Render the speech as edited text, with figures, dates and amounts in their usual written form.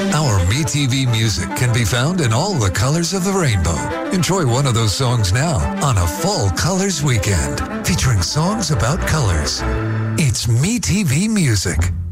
Our MeTV music can be found in all the colors of the rainbow. Enjoy one of those songs now on a Fall Colors weekend, featuring songs about colors. It's MeTV Music.